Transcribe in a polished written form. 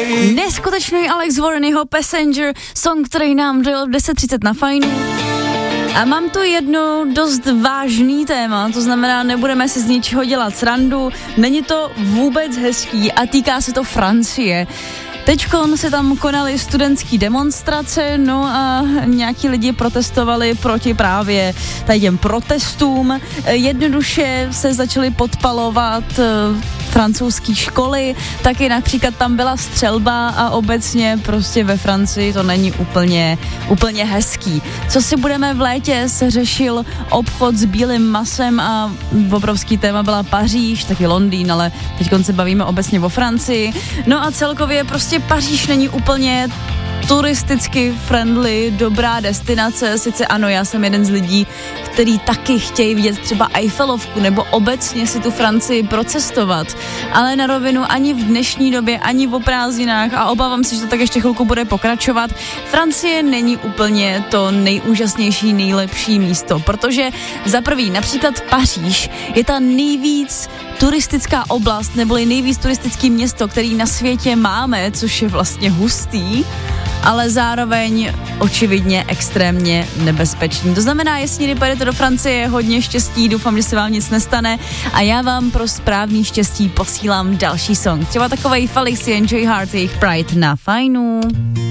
Neskutečný Alex Warren, jeho Passenger, song, který nám dojel v 10:30 na Fajnu. A mám tu jedno dost vážný téma, to znamená, nebudeme si z ničeho dělat srandu, není to vůbec hezký a týká se to Francie. Teďkon se tam konaly studentský demonstrace, no a nějaký lidi protestovali proti právě těm protestům. Jednoduše se začaly podpalovat francouzské školy, taky například tam byla střelba a obecně prostě ve Francii to není úplně hezký. Co si budeme v létě, se řešil obchod s bílým masem a obrovský téma byla Paříž, taky Londýn, ale teďkon se bavíme obecně o Francii. No a celkově prostě Paříž není úplně turisticky friendly, dobrá destinace, sice ano, já jsem jeden z lidí, který taky chtějí vidět třeba Eiffelovku nebo obecně si tu Francii procestovat, ale na rovinu ani v dnešní době, ani o prázdninách a obávám se, že to tak ještě chvilku bude pokračovat, Francie není úplně to nejúžasnější, nejlepší místo, protože za prvý například Paříž je ta nejvíc turistická oblast, neboli nejvíc turistický město, který na světě máme, což je vlastně hustý, ale zároveň očividně extrémně nebezpečný. To znamená, jestli někdy pojedete do Francie, hodně štěstí, doufám, že se vám nic nestane a já vám pro správný štěstí posílám další song. Třeba takovej Felix Enjoy Heart, jejich Pride na Fajnu.